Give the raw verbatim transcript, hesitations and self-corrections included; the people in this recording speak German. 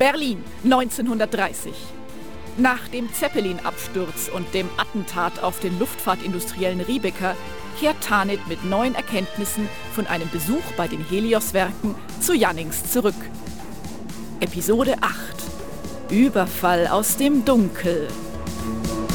Berlin, neunzehnhundertdreißig. Nach dem Zeppelin-Absturz und dem Attentat auf den Luftfahrtindustriellen Riebecker kehrt Tanit mit neuen Erkenntnissen von einem Besuch bei den Helios-Werken zu Jannings zurück. Episode acht. Überfall aus dem Dunkel.